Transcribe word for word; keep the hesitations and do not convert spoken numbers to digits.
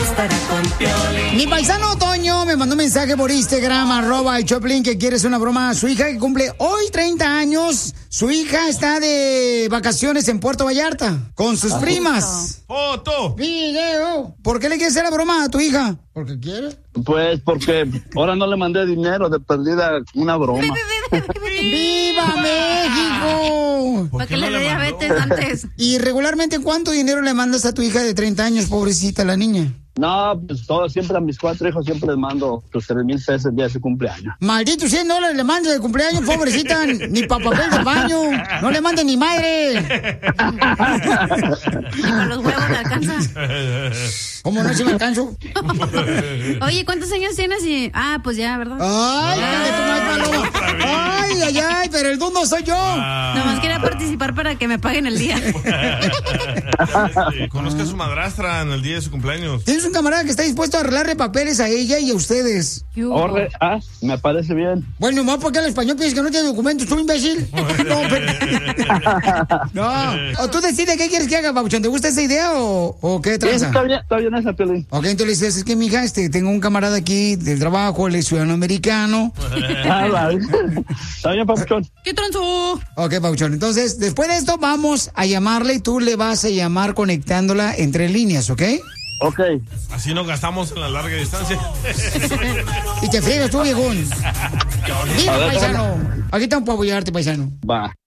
estará con Piolín. Mi paisano Toño me mandó un mensaje por Instagram, arroba el Choplin, que quiere hacer una broma a su hija que cumple hoy treinta años. Su hija está de vacaciones en Puerto Vallarta con sus Ah, primas. ¡Foto! ¡Video! ¿Por qué le quieres hacer la broma a tu hija? ¿Porque quiere? Pues porque ahora no le mandé dinero, de perdida una broma. ¡Viva México! ¿Para qué le dé diabetes antes? ¿Y regularmente cuánto dinero le mandas a tu hija de treinta años, pobrecita la niña? No, pues todo, siempre a mis cuatro hijos siempre les mando tus tres mil pesos el día de su cumpleaños. Maldito cien dólares le mandas de cumpleaños, pobrecita, ni pa' papel de baño, no le mande ni madre. Ni con los huevos le alcanza. ¿Cómo no, si me alcanzo? Oye, ¿cuántos años tienes? Y... Ah, pues ya, ¿verdad? Ay, ay, tu madre, paloma. Ay, ay, ay, pero el dundo soy yo. Ah. Nomás quería participar para que me paguen el día. Conozca a su madrastra en el día de su cumpleaños. Tienes un camarada que está dispuesto a arreglarle papeles a ella y a ustedes. Orre, ah, me parece bien. Bueno, más porque al español piensas que no tiene documentos, tú imbécil. No, pero... no. O tú decides qué quieres que haga, Pabuchón. ¿Te gusta esa idea o, o qué Sí, tranza? está bien, está bien esa, Piolín. Ok, entonces le dices, es que mija, este, tengo un camarada aquí del trabajo, él es ciudadano americano. Ah, vale. Está bien, Pabuchón. ¿Qué tronzo? Ok, Pabuchón. Entonces, después de esto, vamos a llamarle y tú le vas a llamar conectándola entre líneas, ¿ok? Ok. Así no gastamos en la larga distancia. Y te friegas tú, viejón. Viva, A ver, paisano. Aquí estamos para apoyarte, paisano. Va.